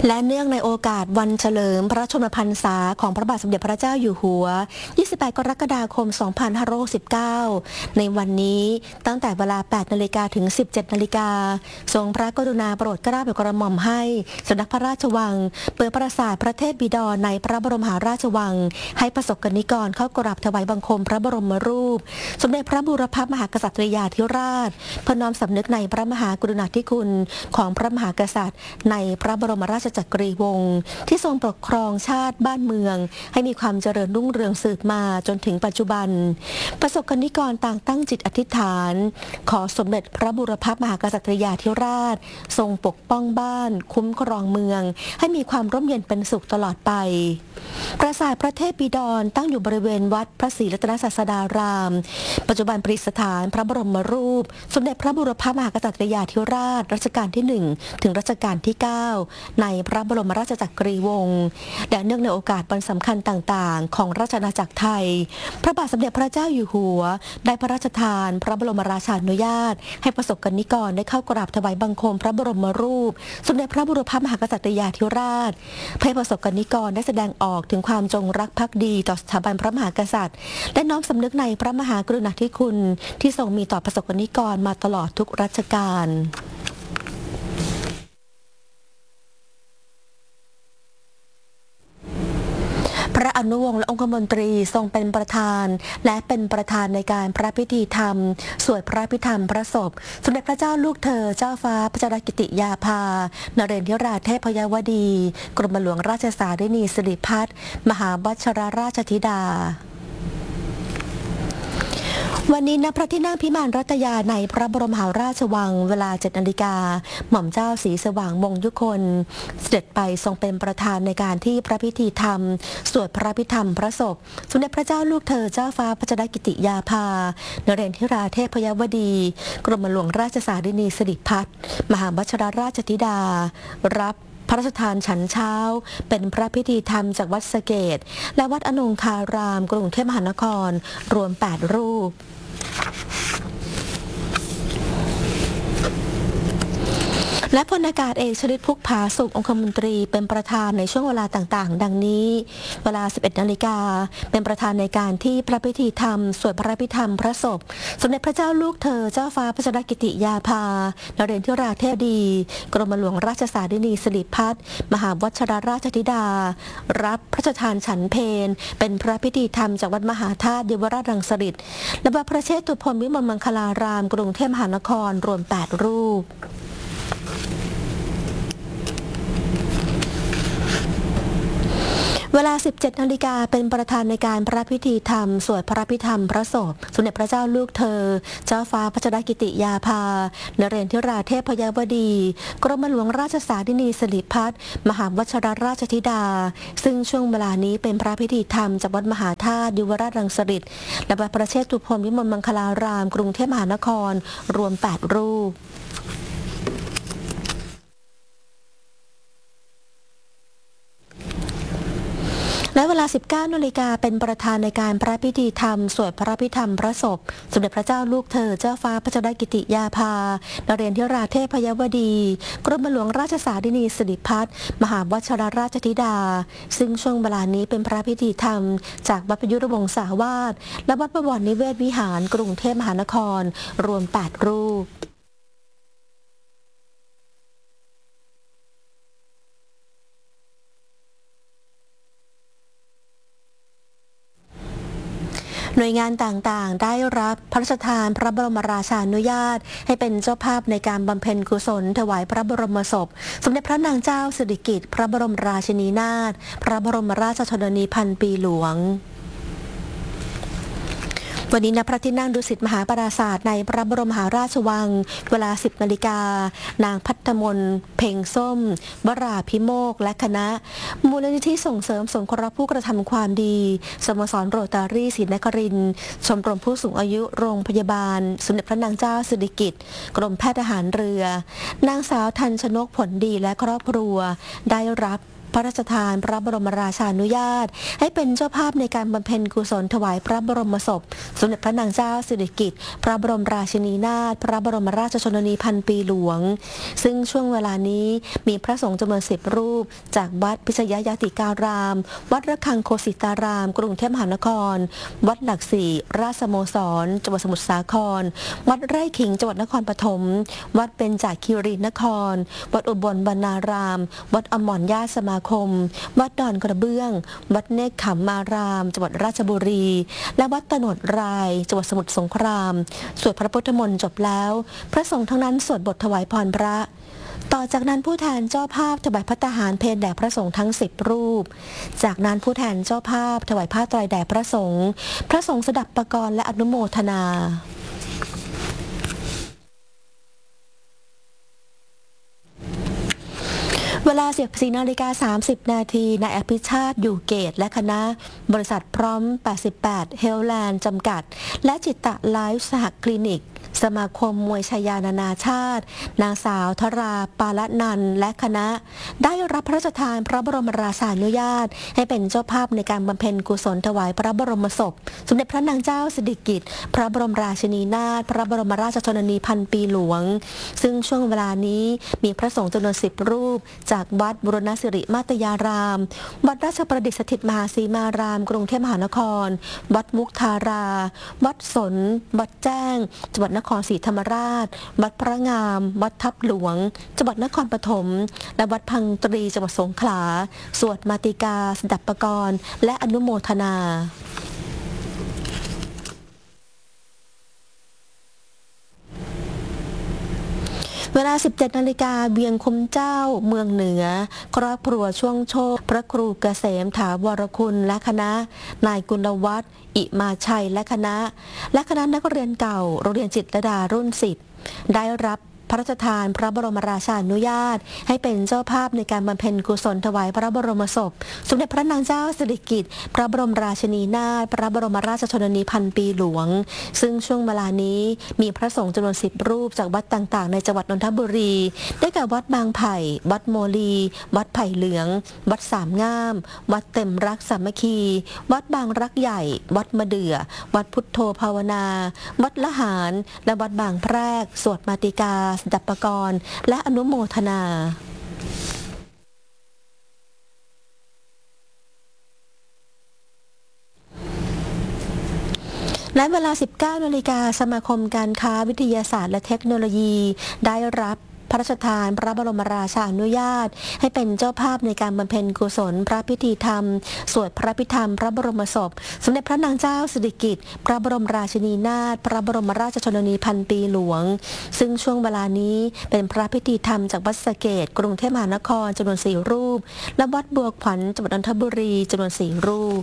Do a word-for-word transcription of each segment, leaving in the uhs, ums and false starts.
และเนื่องในโอกาสวันเฉลิมพระชนมพรรษาของพระบาทสมเด็จพระเจ้าอยู่หัว ยี่สิบแปด กรกฎาคม สองพันห้าร้อยหกสิบเก้า ในวันนี้ตั้งแต่เวลา แปด นาฬิกาถึง สิบเจ็ด นาฬิกาทรงพระกรุณาโปรดเกล้าโปรดกระหม่อมให้สำนักพระราชวังเปิดปราสาทพระเทพบิดรในพระบรมมหาราชวังให้ประสบกนิกรเข้ากราบถวายบังคมพระบรมรูปสมเด็จพระบูรพมหากษัตริยาธิราชเพื่อน้อมสำนึกในพระมหากรุณาธิคุณของพระมหากษัตริย์ในพระบรมราชจักรีวงศ์ที่ทรงปกครองชาติบ้านเมืองให้มีความเจริญรุ่งเรืองสืบมาจนถึงปัจจุบันประสบกนิกรต่างตั้งจิตอธิษฐานขอสมเด็จพระบูรพมหากษัตริยาธิราชทรงปกป้องบ้านคุ้มครองเมืองให้มีความร่มเย็นเป็นสุขตลอดไปปราสาทพระเทพบิดรตั้งอยู่บริเวณวัดพระศรีรัตนศาสดารามปัจจุบันประดิษฐานพระบรมรูปสมเด็จพระบูรพมหากษัตริยาธิราชรัชกาลที่หนึ่งถึงรัชกาลที่เก้าในพระบรมราชจักรีวงศ์และเนื่องในโอกาสวันสำคัญต่างๆของราชอาณาจักรไทยพระบาทสมเด็จพระเจ้าอยู่หัวได้พระราชทานพระบรมราชานุญาตให้ประสบกนิกรได้เข้ากราบถวายบังคมพระบรมรูปสมเด็จพระบูรพมหากษัตริยาธิราชให้ประสบกนิกรได้แสดงออกถึงความจงรักภักดีต่อสถาบันพระมหากษัตริย์และน้อมสำนึกในพระมหากรุณาธิคุณที่ทรงมีต่อประสบกนิกรมาตลอดทุกรัชกาลพระอนุวงศ์และองคมนตรีทรงเป็นประธานและเป็นประธานในการพระพิธีธรรมสวดพระพิธรรมพระศพสมเด็จพระเจ้าลูกเธอเจ้าฟ้าพัชรกิติยาภานเรนทิราเทพยวดีกรมหลวงราชสารินีสิริพัฒน์มหาวัชรราชธิดาวันนี้ณพระที่นั่งพิมานรัตยาในพระบรมมหาราชวังเวลา เจ็ด นาฬิกาหม่อมเจ้าศรีสว่างมงยุคนเสด็จไปทรงเป็นประธานในการที่พระพิธีธรรมสวดพระพิธรรมพระศพสมเด็จพระเจ้าลูกเธอเจ้าฟ้าพัชรกิติยาภานเรนทิราเทพยวดีกรมหลวงราชสารินีสิริพัฒน์มหาวัชรราชธิดารับพระราชทานฉันเช้าเป็นพระพิธีธรรมจากวัดสะเกษและวัดอนงคารามกรุงเทพมหานครรวมแปดรูปและพลอากาศเอกชฤทธิ์พุกผาสุของคมนตรีเป็นประธานในช่วงเวลาต่างๆดังนี้เวลา สิบเอ็ด นาฬิกาเป็นประธานในการที่พระพิธีธรรมสวดพระพิธรรมพระศพสมเด็จพระเจ้าลูกเธอเจ้าฟ้าพัชรกิติยาภานเรนทิราเทพดีกรมหลวงราชสารินีสิริพัฒน์มหาวัชรราชธิดารับพระราชทานฉันเพลเป็นพระพิธีธรรมจากวัดมหาธาตุเยาวราชรังสฤษฎ์และวัดพระเชตุพนวิมลมังคลารามกรุงเทพมหานครรวมแปดรูปเวลา สิบเจ็ด นาฬิกาเป็นประธานในการพระพิธีธรรมสวดพระพิธรรมพระศพสมเด็จพระเจ้าลูกเธอเจ้าฟ้าพัชรกิติยาภานเรนทิราเทพยวดีกรมหลวงราชสารินีสิริพัฒน์มหาวัชรราชธิดาซึ่งช่วงเวลานี้เป็นพระพิธีธรรมจากวัดมหาธาตุเยาวราชรังสฤษฎ์และวัดพระเชตุพนวิมลมังคลารามกรุงเทพมหานครรวมแปดรูปและเวลา สิบเก้า นาฬิกาเป็นประธานในการพระพิธีธรรมสวดพระพิธรรมพระศพสมเด็จพระเจ้าลูกเธอเจ้าฟ้าพัชรกิติยาภานเรนทิราเทพยวดีกรมหลวงราชสารินีสิริพัฒน์มหาวัชรราชธิดาซึ่งช่วงเวลานี้เป็นพระพิธีธรรมจากวัดประยุรวงศาวาสและวัดบวรนิเวศวิหารกรุงเทพมหานครรวมแปดรูปหน่วยงานต่างๆได้รับพระราชทานพระบรมราชานุญาตให้เป็นเจ้าภาพในการบำเพ็ญกุศลถวายพระบรมศพสมเด็จพระนางเจ้าสิริกิติ์พระบรมราชินีนาถพระบรมราชชนนีพันปีหลวงวันนี้ณพระที่นั่งดุสิตมหาปราสาทในพระบรมมหาราชวังเวลา สิบ นาฬิกานางพัฒมนเพ่งส้มวราภิโมกและคณะมูลนิธิส่งเสริมสงเคราะห์ผู้กระทำความดีสโมสรโรตารี่ศรีนครินทร์ชมรมผู้สูงอายุโรงพยาบาลสมเด็จพระนางเจ้าสิริกิติ์กรมแพทย์ทหารเรือนางสาวทันชนกผลดีและครอบครัวได้รับพระราชทานพระบรมราชานุญาตให้เป็นเจ้าภาพในการบำเพ็ญกุศลถวายพระบรมศพสมเด็จพระนางเจ้าสิริกิติ์พระบรมราชินีนาถพระบรมราชชนนีพันปีหลวงซึ่งช่วงเวลานี้มีพระสงฆ์จำนวนสิบรูปจากวัดพิชยยติการามวัดระฆังโคสิตารามกรุงเทพมหานครวัดหลักสี่ราชสโมสรจังหวัดสมุทรสาครวัดไร่ขิงจังหวัดนครปฐมวัดเบญจคีรีนครวัดอุบลบรรณารามวัดอมรญาติสมาคมวัดดอนกระเบื้องวัดเนกขมารามจังหวัดราชบุรีและวัดตโนดรายจังหวัดสมุทรสงครามสวดพระพุทธมนต์จบแล้วพระสงฆ์ทั้งนั้นสวดบทถวายพรพระต่อจากนั้นผู้แทนเจ้าภาพถวายภัตตาหารเพลแด่พระสงฆ์ทั้งสิบรูปจากนั้นผู้แทนเจ้าภาพถวายผ้าไตรแด่พระสงฆ์พระสงฆ์สดับประกรณ์และอนุโมทนาเวลาสิบสี่นาฬิกาสามสิบนาทีนายอภิชาติอยู่เกตและคณะบริษัทพร้อมแปดสิบแปดเฮลแลนด์จำกัดและจิตตะไลฟ์สหคลินิกสมาคมมวยชายานานาชาตินางสาวธราปาละนันและคณะได้รับพระราชทานพระบรมราชานุญาตให้เป็นเจ้าภาพในการบำเพ็ญกุศลถวายพระบรมศพสมเด็จพระนางเจ้าสิริกิติ์พระบรมราชินีนาถพระบรมราชชนนีพันปีหลวงซึ่งช่วงเวลานี้มีพระสงฆ์จำนวนสิบรูปจากวัดบุรณสิริมาตยารามวัดราชประดิษฐ์สถิตมหาสีมารามกรุงเทพมหานครวัดมุกทาราวัดสนวัดแจ้งจังหวัดนครศรีธรรมราชวัดพระงามวัดทับหลวงจังหวัดนครปฐมและวัดพังตรีจังหวัดสงขลาสวดมาติกาสดับประกรณ์และอนุโมทนาเวลา สิบเจ็ดนาฬิกาเวียงคุ้มเจ้าเมืองเหนือครอบครัวช่วงโชคพระครูเกษมถาวรคุณและคณะนายกุลวัฒน์อิมาชัยและคณะและคณะนักเรียนเก่าโรงเรียนจิตรลดารุ่นสิบได้รับพระราชทานพระบรมราชานุญาตให้เป็นเจ้าภาพในการบำเพ็ญกุศลถวายพระบรมศพสมเด็จพระนางเจ้าสิริกิติ์พระบรมราชินีนาถพระบรมราชชนนีพันปีหลวงซึ่งช่วงเวลานี้มีพระสงฆ์จำนวนสิบรูปจากวัดต่างๆในจังหวัดนนทบุรีได้แก่วัดบางไผ่วัดโมลีวัดไผ่เหลืองวัดสามง่ามวัดเต็มรักสามัคคีวัดบางรักใหญ่วัดมะเดื่อวัดพุทโธภาวนาวัดละหารและวัดบางแพรกสวดมาติกาสดับประกรณ์และอนุโมทนาและเวลา สิบเก้านาฬิกาสมาคมการค้าวิทยาศาสตร์และเทคโนโลยีได้รับพระราชทานพระบรมราชานุญาตให้เป็นเจ้าภาพในการบำเพ็ญกุศลพระพิธีธรรมสวดพระพิธรรมพระบรมศพสมเด็จพระนางเจ้าสิริกิติ์พระบรมราชินีนาถพระบรมราชชนนีพันปีหลวงซึ่งช่วงเวลานี้เป็นพระพิธีธรรมจากวัดสะเกษกรุงเทพมหานครจำนวนสี่รูปและวัดบัวขวัญจังหวัดนนทบุรีจำนวนสี่รูป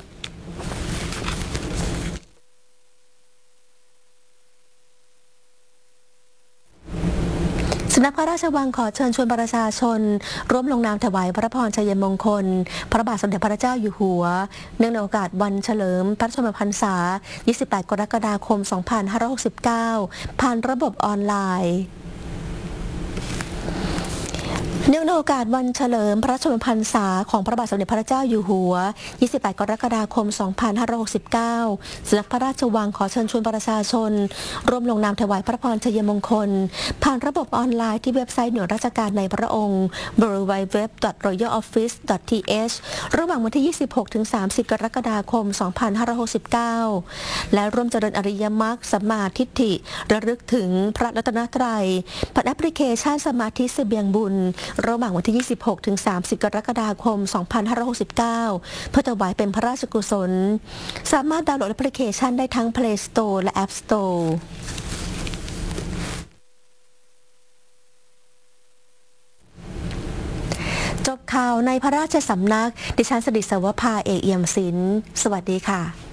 สำนักพระราชวังขอเชิญชวนประชาชนร่วมลงนามถวายพระพรชัยมงคลพระบาทสมเด็จพระเจ้าอยู่หัวเนื่องในโอกาสวันเฉลิมพระชนมพรรษา ยี่สิบแปด กรกฎาคม สองพันห้าร้อยหกสิบเก้า ผ่านระบบออนไลน์เนื่องในโอกาสวันเฉลิมพระชนมพรรษาของพระบาทสมเด็จพระเจ้าอยู่หัว ยี่สิบแปด กรกฎาคม สองพันห้าร้อยหกสิบเก้า สำนักพระราชวังขอเชิญชวนประชาชนร่วมลงนามถวายพระพรชัยมงคลผ่านระบบออนไลน์ที่เว็บไซต์หน่วยราชการในพระองค์ ดับเบิลยู ดับเบิลยู ดับเบิลยู ดอท รอยัลออฟฟิศ ดอท ที เอช ระหว่างวันที่ ยี่สิบหกถึงสามสิบ กรกฎาคม สองพันห้าร้อยหกสิบเก้า และร่วมเจริญอริยมรรคสัมมาทิฏฐิระลึกถึงพระรัตนตรัยผ่านแอปพลิเคชันสมาธิเสบียงบุญระหว่างวันที่ ยี่สิบหกถึงสามสิบ กรกฎาคม สองพันห้าร้อยหกสิบเก้า เพื่อถวายเป็นพระราชกุศลสามารถดาวน์โหลดแอปพลิเคชันได้ทั้ง Play Store และ App Store จบข่าวในพระราชสำนักดิฉันสดิษฐ์ สวภา เอกเอี่ยมศิลป์สวัสดีค่ะ